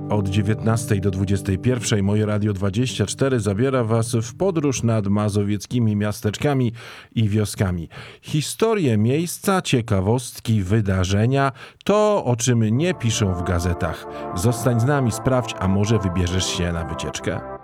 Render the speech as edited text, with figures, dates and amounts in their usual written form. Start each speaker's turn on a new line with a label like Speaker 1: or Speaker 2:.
Speaker 1: Od 19 do 21 Moje Radio 24 zabiera Was w podróż nad mazowieckimi miasteczkami i wioskami. Historie miejsca, ciekawostki, wydarzenia, to o czym nie piszą w gazetach. Zostań z nami, sprawdź, a może wybierzesz się na wycieczkę.